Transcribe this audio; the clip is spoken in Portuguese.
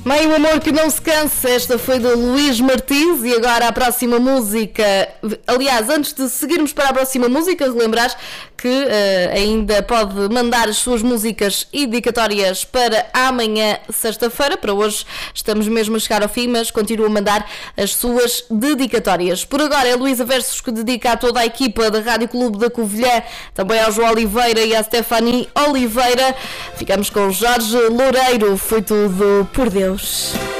Meio amor que não se cansa, esta foi do Luís Martins. E agora a próxima música. Aliás, antes de seguirmos para a próxima música, relembrar que ainda pode mandar as suas músicas e dedicatórias para amanhã, sexta-feira. Para hoje estamos mesmo a chegar ao fim, mas continua a mandar as suas dedicatórias. Por agora é a Luísa Versos, que dedica a toda a equipa da Rádio Clube da Covilhã, também ao João Oliveira e à Stephanie Oliveira. Ficamos com o Jorge Loureiro, Foi Tudo por Deus.